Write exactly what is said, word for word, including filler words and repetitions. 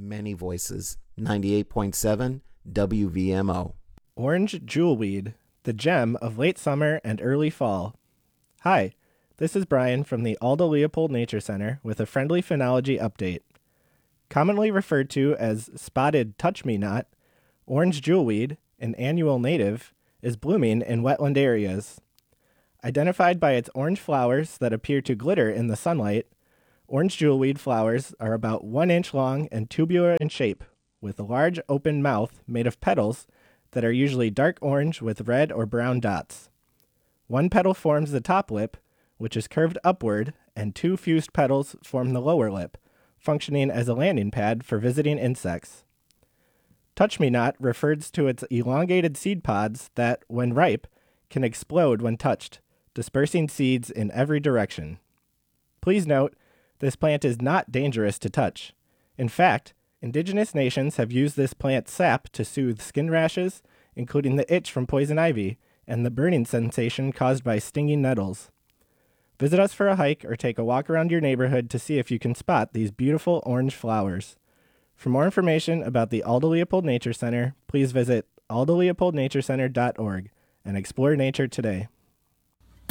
many voices. ninety-eight point seven W V M O. Orange jewelweed, the gem of late summer and early fall. Hi, this is Brian from the Aldo Leopold Nature Center with a friendly phenology update. Commonly referred to as spotted touch-me-not, orange jewelweed, an annual native, is blooming in wetland areas. Identified by its orange flowers that appear to glitter in the sunlight, orange jewelweed flowers are about one inch long and tubular in shape, with a large open mouth made of petals that are usually dark orange with red or brown dots. One petal forms the top lip, which is curved upward, and two fused petals form the lower lip, functioning as a landing pad for visiting insects. Touch-me-not refers to its elongated seed pods that, when ripe, can explode when touched, dispersing seeds in every direction. Please note, this plant is not dangerous to touch. In fact, indigenous nations have used this plant's sap to soothe skin rashes, including the itch from poison ivy, and the burning sensation caused by stinging nettles. Visit us for a hike or take a walk around your neighborhood to see if you can spot these beautiful orange flowers. For more information about the Aldo Leopold Nature Center, please visit aldo leopold nature center dot org and explore nature today.